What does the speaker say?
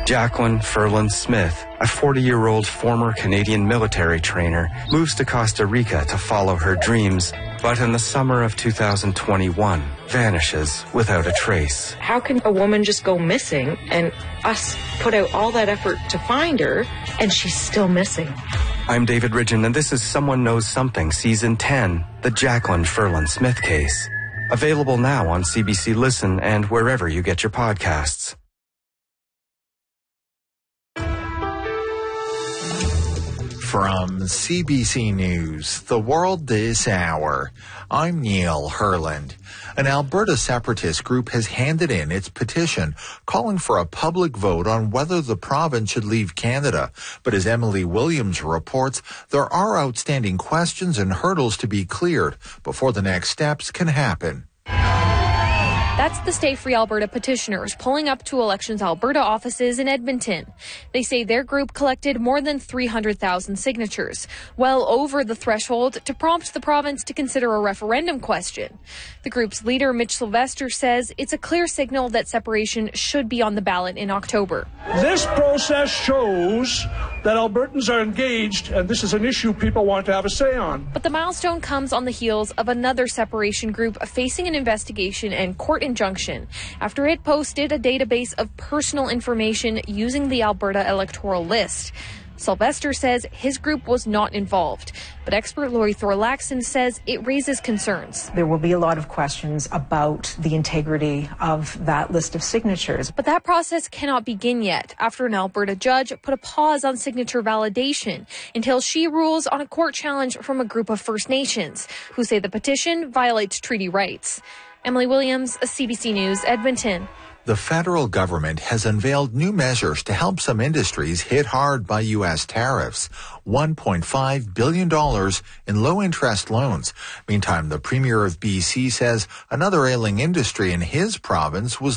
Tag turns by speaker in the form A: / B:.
A: Jacqueline Ferland Smith, a 40-year-old former Canadian military trainer, moves to Costa Rica to follow her dreams, but in the summer of 2021, vanishes without a trace.
B: How can a woman just go missing and us put out all that effort to find her and she's still missing?
A: I'm David Ridgen, and this is Someone Knows Something, Season 10, the Jacqueline Ferland Smith case. Available now on CBC Listen and wherever you get your podcasts.
C: From CBC News, The World This Hour, I'm Neil Herland. An Alberta separatist group has handed in its petition calling for a public vote on whether the province should leave Canada. But as Emily Williams reports, there are outstanding questions and hurdles to be cleared before the next steps can happen.
D: That's the Stay Free Alberta petitioners pulling up to Elections Alberta offices in Edmonton. They say their group collected more than 300,000 signatures, well over the threshold to prompt the province to consider a referendum question. The group's leader, Mitch Sylvester, says it's a clear signal that separation should be on the ballot in October.
E: This process shows that Albertans are engaged, and this is an issue people want to have a say on.
D: But the milestone comes on the heels of another separation group facing an investigation and court injunction after it posted a database of personal information using the Alberta electoral list. Sylvester says his group was not involved, but expert Lori Thorlaxon says it raises concerns.
F: There will be a lot of questions about the integrity of that list of signatures.
D: But that process cannot begin yet after an Alberta judge put a pause on signature validation until she rules on a court challenge from a group of First Nations who say the petition violates treaty rights. Emily Williams, CBC News, Edmonton.
C: The federal government has unveiled new measures to help some industries hit hard by U.S. tariffs. $1.5 billion in low-interest loans. Meantime, the Premier of BC says another ailing industry in his province was